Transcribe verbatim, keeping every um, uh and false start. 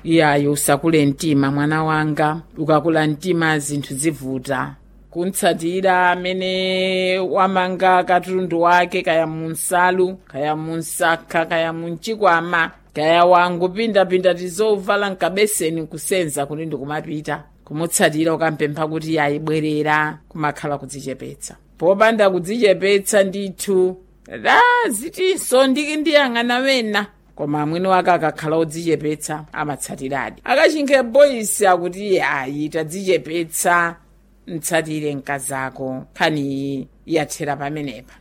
iyayo usakule mtima mwana wanga, ukakula mtima zinthu zivuta. Kuntsatira amene wamanga katundu wake, kaya munsalu, kaya munsakha, kaya munchikwama, kaya wangu pindapinda tizovala mkabeseni kusenza kuti ndikumapita. Kumutsatira ukampempha kuti yayibwerera, kumakhala kudzichepetsa. Popanda kudzichepetsa ndithu, da zitinso ndiki ndiyang'ana wena. Koma mwini wake akakhala odzichepetsa amatsatiradi. Akachinkhe boyisi akuti ayi tadzichepetsa, mtsatire mkazako, khani yathera pamenepa.